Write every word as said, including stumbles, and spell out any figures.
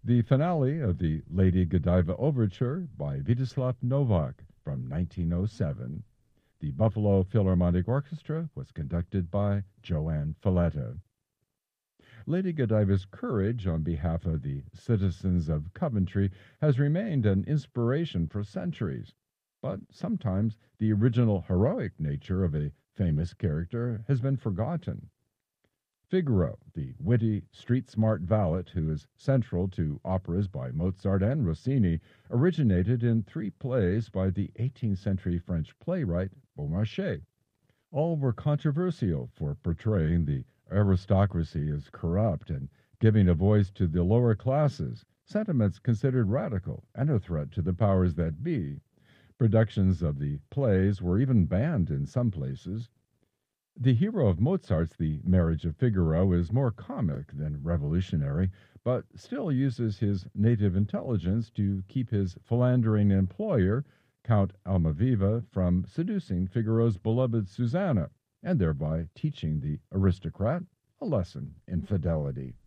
the finale of the Lady Godiva Overture by Vítězslav Novak from nineteen oh seven. The Buffalo Philharmonic Orchestra was conducted by Joanne Falletta. Lady Godiva's courage on behalf of the citizens of Coventry has remained an inspiration for centuries, but sometimes the original heroic nature of a famous character has been forgotten. Figaro, the witty, street-smart valet who is central to operas by Mozart and Rossini, originated in three plays by the eighteenth century French playwright Beaumarchais. All were controversial for portraying the aristocracy as corrupt and giving a voice to the lower classes, sentiments considered radical and a threat to the powers that be. Productions of the plays were even banned in some places. The hero of Mozart's The Marriage of Figaro is more comic than revolutionary, but still uses his native intelligence to keep his philandering employer, Count Almaviva, from seducing Figaro's beloved Susanna, and thereby teaching the aristocrat a lesson in fidelity.